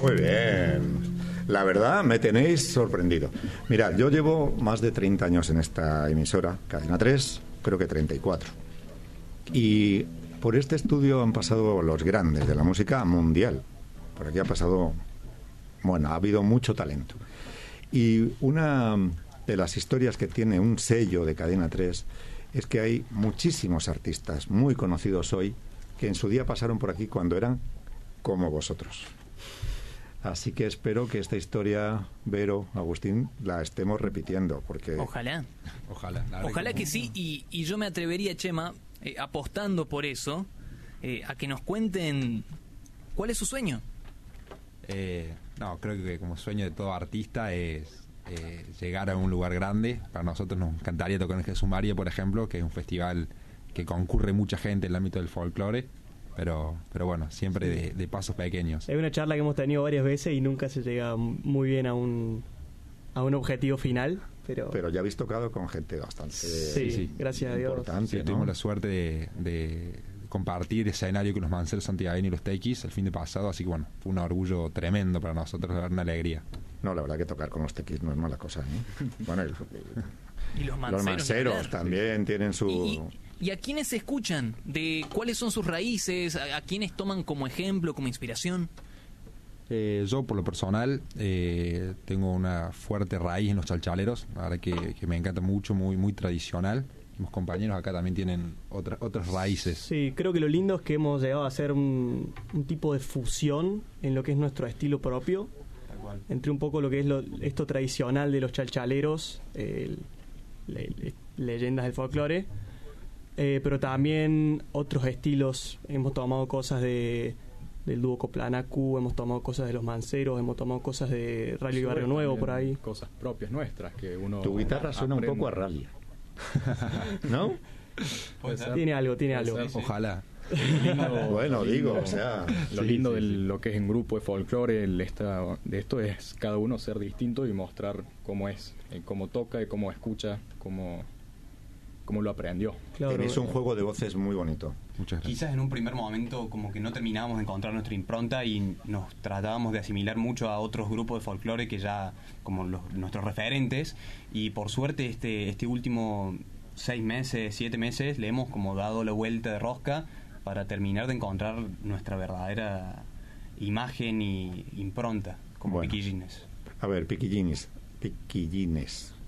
Muy bien. La verdad, me tenéis sorprendido. Mirad, yo llevo más de 30 años en esta emisora, Cadena 3, creo que 34. Y por este estudio han pasado los grandes de la música mundial. Por aquí ha pasado, bueno, ha habido mucho talento. Y una de las historias que tiene un sello de Cadena 3 es que hay muchísimos artistas muy conocidos hoy que en su día pasaron por aquí cuando eran como vosotros. Así que espero que esta historia, Vero, Agustín, la estemos repitiendo, porque... Ojalá. Ojalá que sí, y yo me atrevería, Chema, apostando por eso, a que nos cuenten cuál es su sueño. No, creo que como sueño de todo artista es llegar a un lugar grande. Para nosotros nos encantaría tocar en Jesús María, por ejemplo, que es un festival que concurre mucha gente en el ámbito del folclore. Pero bueno, siempre de pasos pequeños. Es una charla que hemos tenido varias veces y nunca se llega muy bien a un objetivo final. Pero ya habéis tocado con gente bastante sí, gracias a Dios. Importante, sí, ¿no? Tuvimos la suerte de compartir escenario con los Manceros Santiagueños y los Tequis el fin de pasado, así que bueno, fue un orgullo tremendo para nosotros, una alegría. No, la verdad que tocar con los Tequis no es mala cosa, ¿eh? Bueno, y los Manceros también tienen su... ¿Y a quiénes se escuchan? ¿De cuáles son sus raíces? ¿A quiénes toman como ejemplo, como inspiración? Yo, por lo personal, tengo una fuerte raíz en los chalchaleros, la verdad que me encanta mucho, muy, muy tradicional. Mis compañeros acá también tienen otras raíces. Sí, creo que lo lindo es que hemos llegado a hacer un tipo de fusión en lo que es nuestro estilo propio, entre un poco lo que es esto tradicional de los chalchaleros, leyendas del folclore, pero también otros estilos. Hemos tomado cosas del dúo Coplanacu, hemos tomado cosas de los Manceros, hemos tomado cosas de Rally y Barrio Nuevo por ahí. Cosas propias nuestras que uno... Tu guitarra suena un poco a rally, ¿no? Tiene algo. Sí. Ojalá. Bueno, digo, o sea... Lo lindo de lo que es en grupo de folclore, de esto es cada uno ser distinto y mostrar cómo es, cómo toca y cómo escucha, cómo lo aprendió. Claro, tenéis un juego de voces muy bonito. Muchas gracias. Quizás en un primer momento como que no terminábamos de encontrar nuestra impronta y nos tratábamos de asimilar mucho a otros grupos de folclore que ya como nuestros referentes, y por suerte este último 6 meses, 7 meses le hemos como dado la vuelta de rosca para terminar de encontrar nuestra verdadera imagen y impronta como Piquillines. A ver, Piquillines,